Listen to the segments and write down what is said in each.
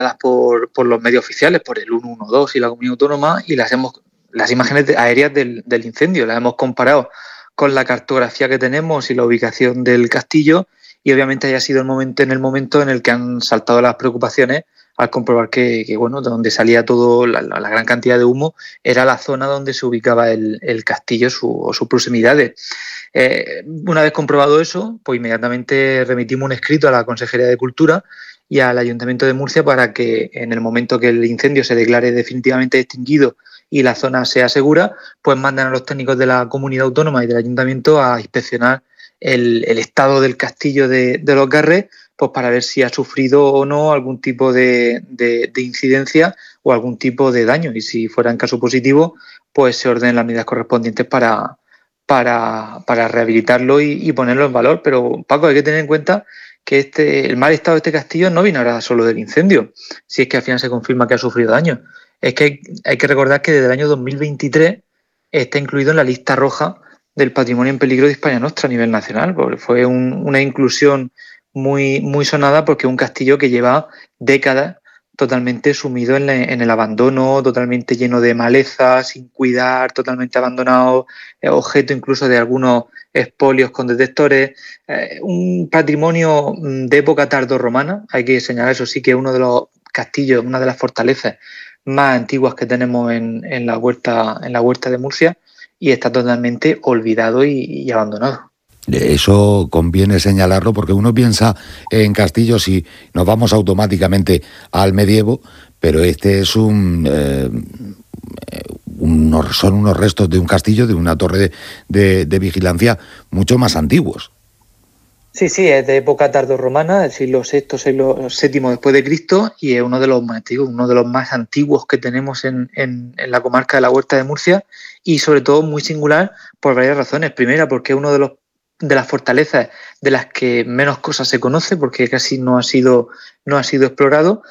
por los medios oficiales, por el 112 y la Comunidad Autónoma, y las imágenes aéreas del incendio las hemos comparado con la cartografía que tenemos y la ubicación del castillo, y obviamente haya sido el momento en el que han saltado las preocupaciones al comprobar que bueno, de donde salía todo la gran cantidad de humo era la zona donde se ubicaba el castillo o sus proximidades. Una vez comprobado eso, pues inmediatamente remitimos un escrito a la Consejería de Cultura y al Ayuntamiento de Murcia para que en el momento que el incendio se declare definitivamente extinguido y la zona sea segura, pues manden a los técnicos de la Comunidad Autónoma y del Ayuntamiento a inspeccionar el estado del castillo de Los Garres, pues para ver si ha sufrido o no algún tipo de incidencia o algún tipo de daño, y si fuera en caso positivo, pues se ordenen las medidas correspondientes para rehabilitarlo y ponerlo en valor. Pero, Paco, hay que tener en cuenta que el mal estado de este castillo no viene ahora solo del incendio, si es que al final se confirma que ha sufrido daño. Es que hay que recordar que desde el año 2023 está incluido en la lista roja del patrimonio en peligro de Hispania Nostra a nivel nacional, porque fue una inclusión muy, muy sonada, porque es un castillo que lleva décadas totalmente sumido en el abandono, totalmente lleno de maleza, sin cuidar, totalmente abandonado, objeto incluso de algunos expolios con detectores, un patrimonio de época tardorromana. Hay que señalar, eso sí, que es uno de los castillos, una de las fortalezas más antiguas que tenemos en la huerta de Murcia, y está totalmente olvidado y abandonado. Eso conviene señalarlo, porque uno piensa en castillos y nos vamos automáticamente al medievo, pero este es son unos restos de un castillo, de una torre de vigilancia mucho más antiguos. Sí, es de época tardorromana, del siglo VI, siglo VII después de Cristo, y es uno de los más antiguos, que tenemos en la comarca de la Huerta de Murcia, y sobre todo muy singular por varias razones. Primera, porque es uno de las fortalezas de las que menos cosas se conoce, porque casi no ha sido explorado.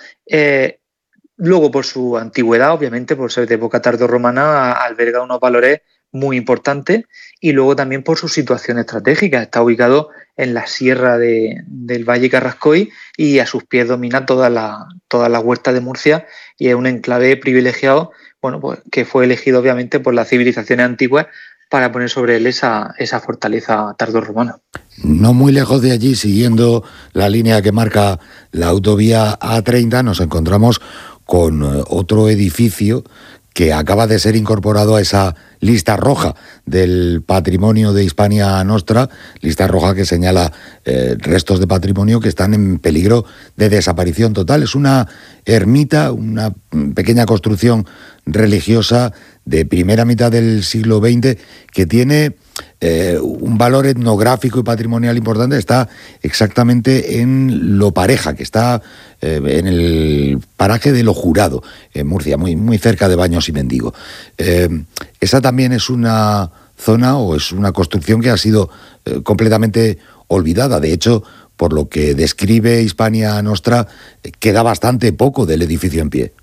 Luego, por su antigüedad, obviamente, por ser de época tardorromana, alberga unos valores muy importantes, y luego también por su situación estratégica. Está ubicado en la sierra del Valle Carrascoy, y a sus pies domina toda la huerta de Murcia, y es un enclave privilegiado, bueno, pues que fue elegido obviamente por las civilizaciones antiguas para poner sobre él esa fortaleza tardorromana. No muy lejos de allí, siguiendo la línea que marca la autovía A30, nos encontramos con otro edificio que acaba de ser incorporado a esa lista roja del patrimonio de Hispania Nostra, lista roja que señala restos de patrimonio que están en peligro de desaparición total. Es una ermita, una pequeña construcción religiosa de primera mitad del siglo XX que tiene un valor etnográfico y patrimonial importante. Está exactamente en Lo Pareja, que está en el paraje de Lo Jurado, en Murcia, muy, muy cerca de Baños y Mendigo. Esa también es una zona, o es una construcción que ha sido completamente olvidada. De hecho, por lo que describe Hispania Nostra, queda bastante poco del edificio en pie.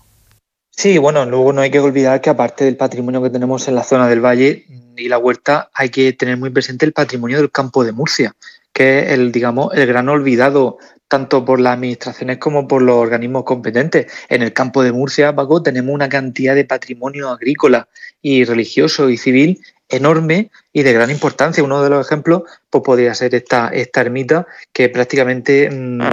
Sí, bueno, luego no hay que olvidar que, aparte del patrimonio que tenemos en la zona del valle y la huerta, hay que tener muy presente el patrimonio del campo de Murcia, que es el gran olvidado tanto por las administraciones como por los organismos competentes. En el campo de Murcia, Paco, tenemos una cantidad de patrimonio agrícola y religioso y civil enorme y de gran importancia. Uno de los ejemplos pues podría ser esta ermita, que prácticamente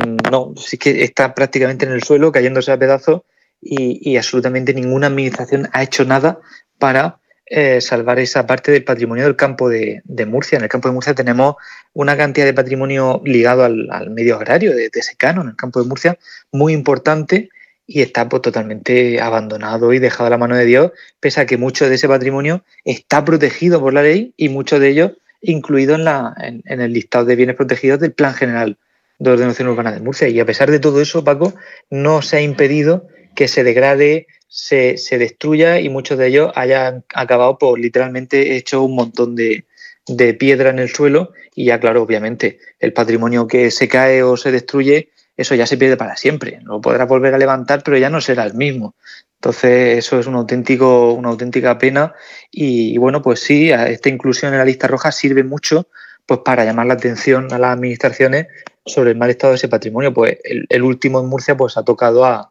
sí que está prácticamente en el suelo, cayéndose a pedazos, y absolutamente ninguna administración ha hecho nada para salvar esa parte del patrimonio del campo de Murcia. En el campo de Murcia tenemos una cantidad de patrimonio ligado al medio agrario de secano en el campo de Murcia muy importante, y está pues totalmente abandonado y dejado a la mano de Dios, pese a que mucho de ese patrimonio está protegido por la ley, y muchos de ellos incluidos en el listado de bienes protegidos del Plan General de Ordenación Urbana de Murcia. Y a pesar de todo eso, Paco, no se ha impedido que se degrade, se destruya, y muchos de ellos hayan acabado por literalmente hecho un montón de piedra en el suelo. Y ya, claro, obviamente, el patrimonio que se cae o se destruye, eso ya se pierde para siempre. Lo podrás volver a levantar, pero ya no será el mismo. Entonces, eso es una auténtica pena. Y bueno, pues sí, esta inclusión en la lista roja sirve mucho pues para llamar la atención a las administraciones sobre el mal estado de ese patrimonio. Pues el último en Murcia pues ha tocado a